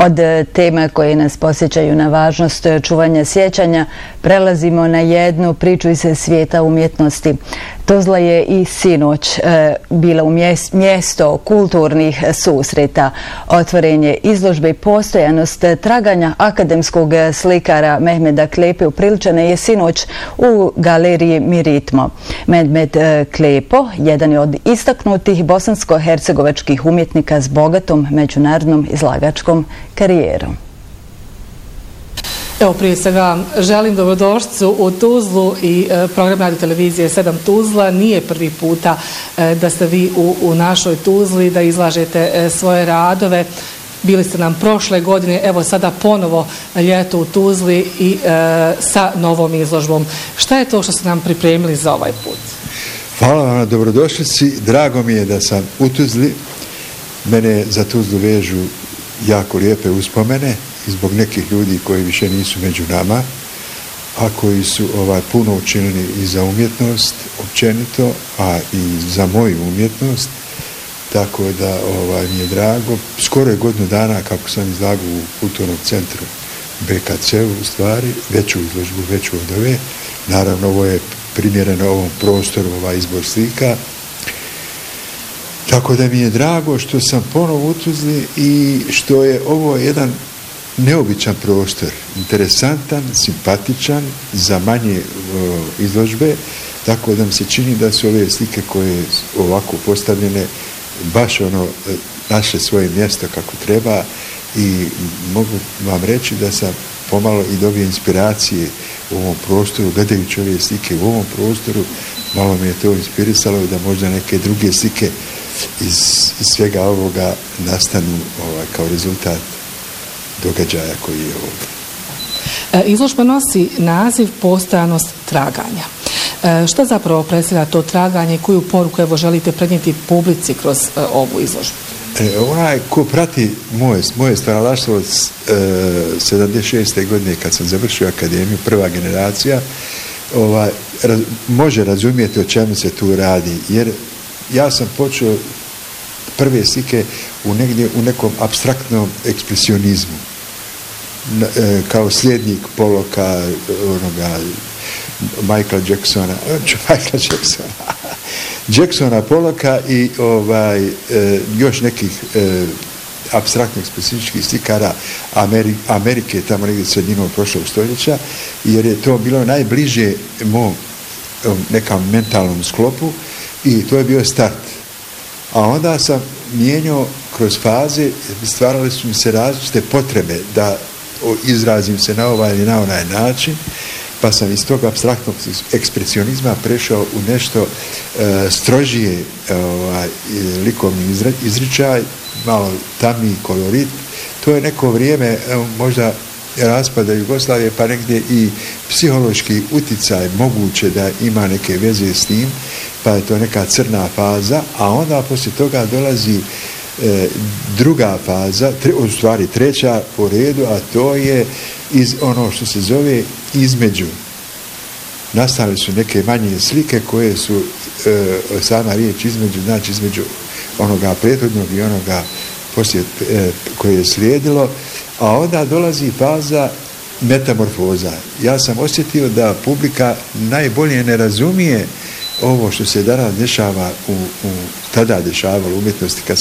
Od tema koje nas posjećaju na važnost čuvanja sjećanja prelazimo na jednu priču iz svijeta umjetnosti. Tuzla je i sinoć bila mjesto kulturnih susreta. Otvorenje izložbe i postojanost traganja akademskog slikara Mehmeda Klepe upriličene je sinoć u galeriji Miritmo. Mehmed Klepo jedan je od istaknutih bosansko-hercegovačkih umjetnika s bogatom međunarodnom izlagačkom karijerom. Evo, prije svega želim dobrodošlicu u Tuzlu i program Radio Televizije 7 Tuzla. Nije prvi puta da ste vi u našoj Tuzli, da izlažete svoje radove. Bili ste nam prošle godine, evo sada ponovo ljeto u Tuzli i sa novom izložbom. Šta je to što ste nam pripremili za ovaj put? Hvala vam na dobrodošlici. Drago mi je da sam u Tuzli. Mene za Tuzlu vežu jako lijepe uspomene i zbog nekih ljudi koji više nisu među nama, a koji su puno učinili i za umjetnost općenito, a i za moju umjetnost. Tako da mi je drago. Skoro je godinu dana kako sam izlagao u kulturnom centru BKC-u, u stvari, veću izložbu, veću od ove. Naravno, ovo je primjereno ovom prostoru, izbor slika. Tako da mi je drago što sam ponovo u Tuzli i što je ovo jedan neobičan prostor, interesantan, simpatičan za manje izložbe, tako da mi se čini da su ove slike koje su ovako postavljene baš naše svoje mjesto kako treba i mogu vam reći da sam pomalo i dobio inspiracije u ovom prostoru, gledajući ove slike u ovom prostoru, malo me je to inspirisalo da možda neke druge slike iz svega ovoga nastanu kao rezultat događaja koji je ovdje. Izložba nosi naziv Postojanost traganja. Šta zapravo predstavlja to traganje i koju poruku želite prenijeti publici kroz ovu izložbu? Onaj ko prati moje stvaralaštvo od 76. godine kad sam završio akademiju, prva generacija, može razumjeti o čemu se tu radi, jer ja sam počeo prve slike u nekom apstraktnom ekspresionizmu, kao slijednik Pollocka, Michaela Jacksona, Pollocka i još nekih apstraktnih ekspresionističkih slikara Amerike tamo negdje sredinom prošlog stoljeća, jer je to bilo najbliže mom nekom mentalnom sklopu i to je bio start. A onda sam mijenjao kroz faze, stvarale su mi se različite potrebe da izrazim se na ovaj ili na onaj način, pa sam iz tog apstraktnog ekspresionizma prešao u nešto strožije likovni izričaj, malo tamniji kolorit. To je neko vrijeme, možda raspada Jugoslavije, pa negdje i psihološki uticaj moguće da ima neke veze s tim, pa je to neka crna faza, a onda poslije toga dolazi druga faza, u stvari treća po redu, a to je iz ono što se zove između. Nastale su neke manje slike koje su sama riječ između, znači između onoga prethodnog i onoga poslije koje je slijedilo, a onda dolazi faza metamorfoza. Ja sam osjetio da publika najbolje ne razumije ovo što se danas dešava tada dešavalo u umjetnosti kad